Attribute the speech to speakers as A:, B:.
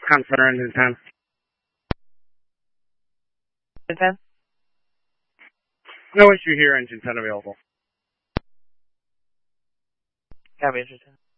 A: Center engine 10.
B: Engine 10?
A: No issue here, engine 10 available.
B: Copy, engine 10.